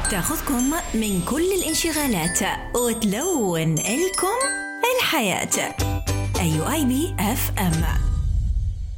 تاخذكم من كل الانشغالات وتلون لكم الحياة. أيو IB FM.